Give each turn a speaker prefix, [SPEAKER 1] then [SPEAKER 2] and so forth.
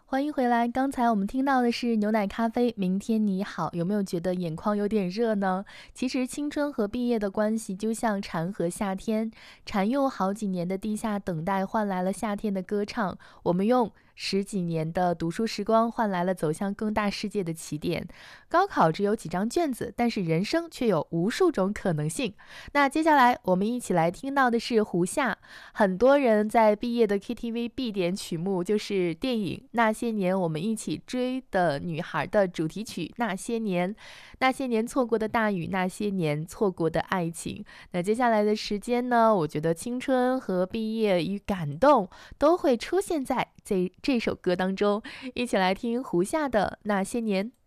[SPEAKER 1] 欢迎回来。刚才我们听到的是牛奶咖啡，明天你好，有没有觉得眼眶有点热呢？其实青春和毕业的关系就像蝉和夏天，蝉用好几年的地下等待换来了夏天的歌唱，我们用十几年的读书时光换来了走向更大世界的起点。高考只有几张卷子，但是人生却有无数种可能性。那接下来我们一起来听到的是胡夏，很多人在毕业的 KTV 必点曲目就是电影《那些年我们一起追的女孩》的主题曲《那些年》，那些年错过的大雨，那些年错过的爱情。那接下来的时间呢，我觉得青春和毕业与感动都会出现在这首歌当中，一起来听胡夏的《那些年》。